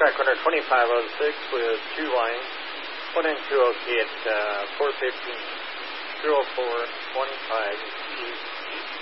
track runner 2506 with 2 lines. 1 and 2 okay at 415, 0415 East.